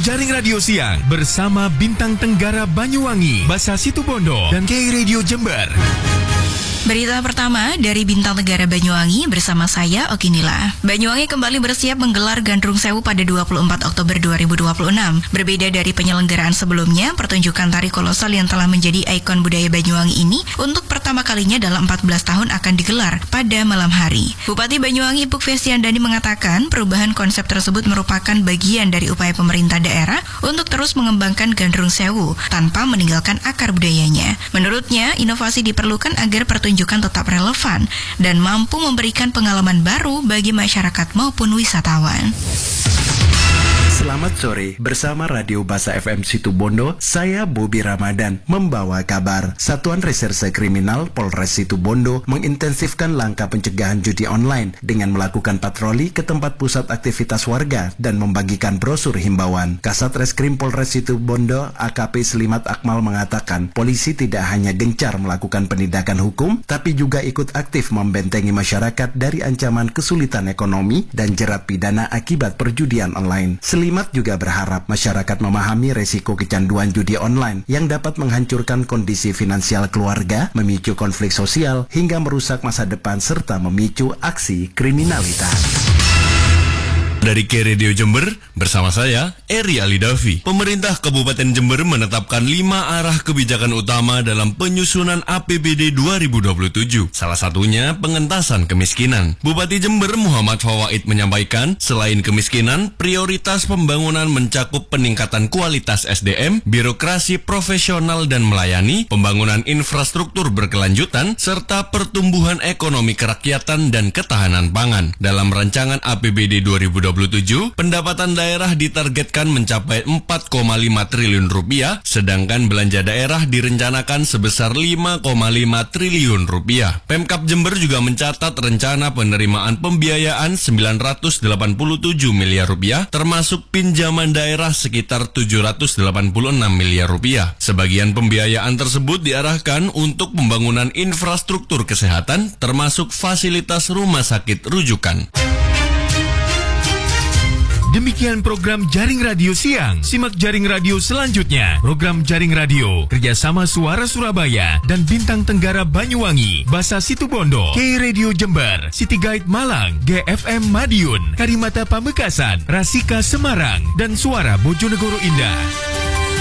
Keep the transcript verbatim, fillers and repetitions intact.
Jaring Radio Siang bersama Bintang Tenggara Banyuwangi, Basa Situbondo, dan K Radio Jember. Berita pertama dari Bintang Tenggara Banyuwangi bersama saya Okinila. Banyuwangi kembali bersiap menggelar Gandrung Sewu pada dua puluh empat Oktober dua ribu dua puluh enam. Berbeda dari penyelenggaraan sebelumnya, pertunjukan tari kolosal yang telah menjadi ikon budaya Banyuwangi ini untuk pertama kalinya dalam empat belas tahun akan digelar pada malam hari. Bupati Banyuwangi Ipuk Fesyandani mengatakan perubahan konsep tersebut merupakan bagian dari upaya pemerintah daerah untuk terus mengembangkan Gandrung Sewu tanpa meninggalkan akar budayanya. Menurutnya, inovasi diperlukan agar pertunjukan tetap relevan dan mampu memberikan pengalaman baru bagi masyarakat maupun wisatawan. Selamat sore, bersama Radio Basa F M Situbondo, saya Bobi Ramadan membawa kabar. Satuan Reserse Kriminal Polres Situbondo mengintensifkan langkah pencegahan judi online dengan melakukan patroli ke tempat pusat aktivitas warga dan membagikan brosur himbauan. Kasat Reskrim Polres Situbondo A K P Selimat Akmal mengatakan polisi tidak hanya gencar melakukan penindakan hukum, tapi juga ikut aktif membentengi masyarakat dari ancaman kesulitan ekonomi dan jerat pidana akibat perjudian online. Selimat juga berharap masyarakat memahami resiko kecanduan judi online yang dapat menghancurkan kondisi finansial keluarga, memicu konflik sosial, hingga merusak masa depan serta memicu aksi kriminalitas. Dari K Radio Jember, bersama saya, Eri Alidavi. Pemerintah Kabupaten Jember menetapkan lima arah kebijakan utama dalam penyusunan A P B D dua ribu dua puluh tujuh. Salah satunya pengentasan kemiskinan. Bupati Jember Muhammad Fawaid menyampaikan, selain kemiskinan, prioritas pembangunan mencakup peningkatan kualitas S D M, birokrasi profesional dan melayani, pembangunan infrastruktur berkelanjutan, serta pertumbuhan ekonomi kerakyatan dan ketahanan pangan. Dalam rancangan A P B D dua ribu dua puluh tujuh, pendapatan daerah ditargetkan mencapai empat koma lima triliun rupiah, sedangkan belanja daerah direncanakan sebesar lima koma lima triliun rupiah. Pemkab Jember juga mencatat rencana penerimaan pembiayaan sembilan ratus delapan puluh tujuh miliar rupiah, termasuk pinjaman daerah sekitar tujuh ratus delapan puluh enam miliar rupiah. Sebagian pembiayaan tersebut diarahkan untuk pembangunan infrastruktur kesehatan, termasuk fasilitas rumah sakit rujukan. Demikian program Jaring Radio Siang. Simak Jaring Radio selanjutnya. Program Jaring Radio kerjasama Suara Surabaya dan Bintang Tenggara Banyuwangi, Basa Situbondo, K Radio Jember, City Guide Malang, G F M Madiun, Karimata Pamekasan, Rasika Semarang, dan Suara Bojonegoro Indah.